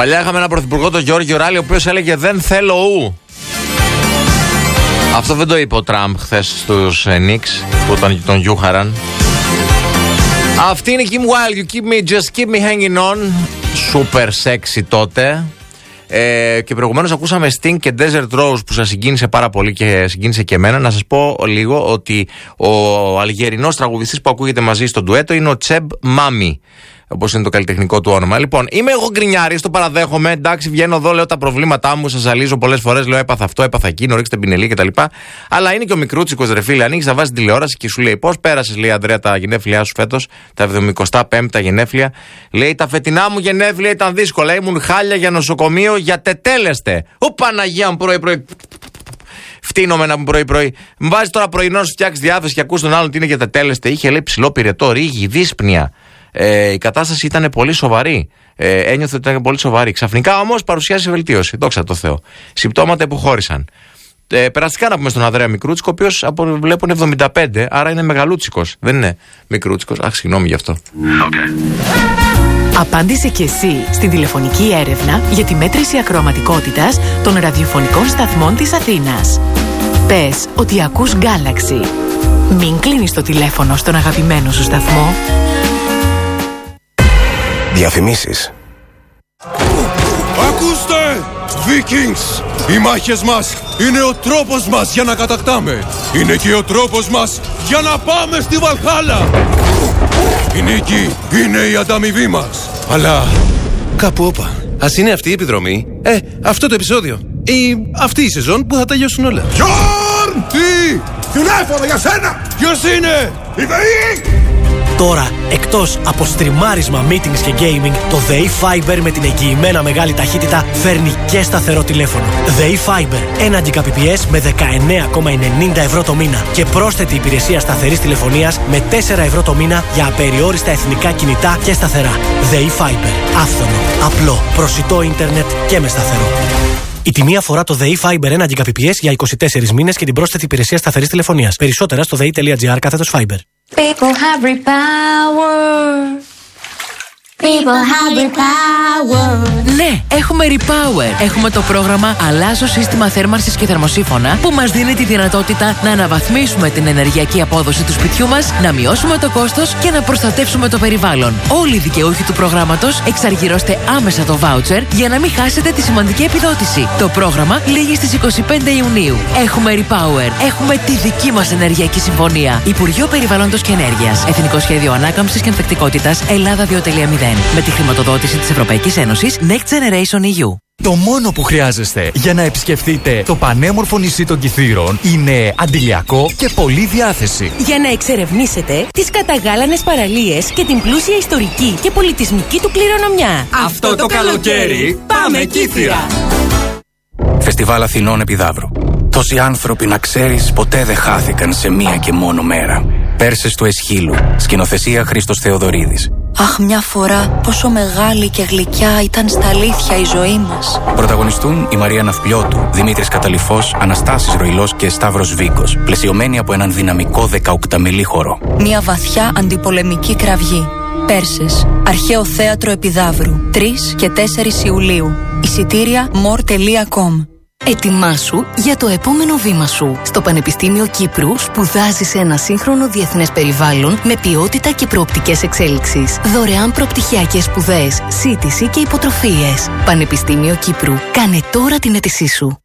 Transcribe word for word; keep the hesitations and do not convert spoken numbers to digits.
Παλιά είχαμε έναν πρωθυπουργό, τον Γιώργο Ράλη, ο οποίος έλεγε δεν θέλω ου. Αυτό δεν το είπε ο Τραμπ χθες στους Knicks που τον, τον γιούχαραν. Αυτή είναι η Kim Wilde, you keep me, just keep me hanging on. Super sexy τότε. Ε, και προηγουμένως ακούσαμε Sting και Desert Rose που σας συγκίνησε πάρα πολύ και συγκίνησε και εμένα. Να σας πω λίγο ότι ο Αλγερινός τραγουδιστής που ακούγεται μαζί στο ντουέτο είναι ο Τσεμπ Μάμι, όπως είναι το καλλιτεχνικό του όνομα. Λοιπόν, είμαι εγώ γκρινιάρης, το παραδέχομαι. Εντάξει, βγαίνω εδώ, λέω τα προβλήματά μου, σας ζαλίζω πολλές φορές. Λέω έπαθα αυτό, έπαθα εκείνο, ρίξτε πινελί κτλ. Αλλά είναι και ο μικρούτσικος, ρε φίλε. Ανοίξει να βάζει τηλεόραση και σου λέει πώς πέρασες, λέει Ανδρέα, τα γενέθλιά σου φέτος, τα εβδομηκοστά πέμπτα γενέθλια. Λέει τα φετινά μου γενέθλια ήταν δύσκολα. Ήμουν χάλια για νοσοκομείο για τετέλεστε. Ω Παναγία μου, πρωί-πρωί. Φτύνομαι να μου πρωί-πρωί. Μου βάζει τώρα πρωινό σου φτιάξει διάθεση και ακούς τον άλλον τι είναι για τετέλεστε. Είχε λέει ψηλό πυρετό, ρίγη, δύσπνοια. Ε, η κατάσταση ήταν πολύ σοβαρή. Ε, ένιωθε ότι ήταν πολύ σοβαρή. Ξαφνικά όμως παρουσιάζει βελτίωση. Δόξα τω Θεώ. Συμπτώματα υποχώρησαν. Ε, περαστικά να πούμε στον Ανδρέα Μικρούτσικο, ο οποίος βλέπουν εβδομήντα πέντε, άρα είναι μεγαλούτσικος. Δεν είναι μικρούτσικος. Αχ, συγγνώμη γι' αυτό. Okay. Απάντησε και εσύ στην τηλεφωνική έρευνα για τη μέτρηση ακροαματικότητας των ραδιοφωνικών σταθμών της Αθήνας. Πες ότι ακούς Galaxy. Μην κλείνεις το τηλέφωνο στον αγαπημένο σου σταθμό. Διαφημίσεις. Ακούστε! Vikings! Οι μάχες μας είναι ο τρόπος μας για να κατακτάμε. Είναι και ο τρόπος μας για να πάμε στη Βαλχάλα. Η νίκη είναι η ανταμοιβή μας. Αλλά κάπου όπα. Ας είναι αυτή η επιδρομή. Ε, αυτό το επεισόδιο. Ή αυτή η σεζόν που θα τελειώσουν όλα. Γιόρν! Τι! Τηλέφωνο για σένα! Ποιος είναι? Η ΔΕΗ! Τώρα, εκτός από στριμάρισμα, meetings και gaming, το ΔΕΗ Fiber με την εγγυημένα μεγάλη ταχύτητα φέρνει και σταθερό τηλέφωνο. ΔΕΗ Fiber, ένα Gbps με δεκαεννέα κόμμα ενενήντα ευρώ το μήνα και πρόσθετη υπηρεσία σταθερής τηλεφωνίας με τέσσερα ευρώ το μήνα για απεριόριστα εθνικά κινητά και σταθερά. ΔΕΗ Fiber, άφθονο, απλό, προσιτό ίντερνετ και με σταθερό. Η τιμή αφορά το ΔΕΗ Fiber ένα Gbps για είκοσι τέσσερις μήνες και την πρόσθετη υπηρεσία σταθερής τηλεφωνίας. Περισσότερα στο δei.gr κάθετος Fiber. People have repower. People have repower. Ναι, έχουμε Repower. Έχουμε το πρόγραμμα Αλλάζω σύστημα θέρμανσης και θερμοσύφωνα που μας δίνει τη δυνατότητα να αναβαθμίσουμε την ενεργειακή απόδοση του σπιτιού μας, να μειώσουμε το κόστος και να προστατεύσουμε το περιβάλλον. Όλοι οι δικαιούχοι του προγράμματος εξαργυρώστε άμεσα το βάουτσερ για να μην χάσετε τη σημαντική επιδότηση. Το πρόγραμμα λήγει στις είκοσι πέντε Ιουνίου. Έχουμε Repower. Έχουμε τη δική μας ενεργειακή συμφωνία. Υπουργείο Περιβάλλοντος και Ενέργειας. Εθνικό Σχέδιο Ανάκαμψης και Ανθεκτικότητας Ελλάδα δύο κόμμα μηδέν. Με τη χρηματοδότηση της Ευρωπαϊκής Ένωσης Next Generation ι γιου. Το μόνο που χρειάζεστε για να επισκεφτείτε το πανέμορφο νησί των Κιθήρων είναι αντιλιακό και πολλή διάθεση. Για να εξερευνήσετε τις καταγάλανες παραλίες και την πλούσια ιστορική και πολιτισμική του κληρονομιά. Αυτό, Αυτό το καλοκαίρι πάμε Κίθυρα! Φεστιβάλ Αθηνών Επιδαύρου. Τόσοι άνθρωποι, να ξέρεις, ποτέ δεν χάθηκαν σε μία και μόνο μέρα. Πέρσες του Εσχύλου. Σκηνοθεσία Χρήστος Θεοδωρίδης. Αχ, μια φορά πόσο μεγάλη και γλυκιά ήταν στα αλήθεια η ζωή μας. Πρωταγωνιστούν η Μαρία Ναυπλιώτου, Δημήτρης Καταλυφός, Αναστάσης Ροϊλός και Σταύρος Βίκος, πλαισιωμένοι από έναν δυναμικό δεκαοκταμελή χορό. Μια βαθιά αντιπολεμική κραυγή. Πέρσες, Αρχαίο Θέατρο Επιδαύρου, τρεις και τέσσερις Ιουλίου. Εισιτήρια more τελεία com. Ετοιμάσου για το επόμενο βήμα σου. Στο Πανεπιστήμιο Κύπρου σπουδάζεις σε ένα σύγχρονο διεθνές περιβάλλον με ποιότητα και προοπτικές εξέλιξης. Δωρεάν προπτυχιακές σπουδές, σύντηση και υποτροφίες. Πανεπιστήμιο Κύπρου. Κάνε τώρα την αίτησή σου.